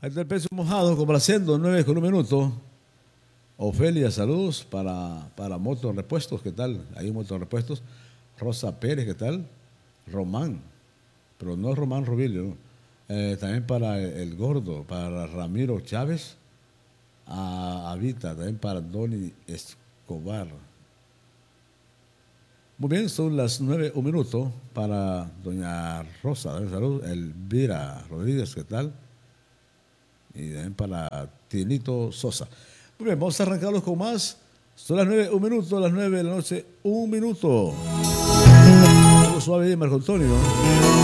Ahí está el peso mojado, complaciendo 9:01. Ofelia, saludos para Motorrepuestos, ¿qué tal? Hay Motorrepuestos. Rosa Pérez, ¿qué tal? Román, pero no Román Robilio, ¿no? También para el Gordo, para Ramiro Chávez, a Avita, también para Donny Escobar. Muy bien, son las 9:01 para doña Rosa, salud, Elvira Rodríguez, ¿qué tal? Y también para Tinito Sosa. Muy bien, vamos a arrancarlos con más. Son las 9:01, las 9 de la noche, 1 minuto. Algo suave, Marco Antonio.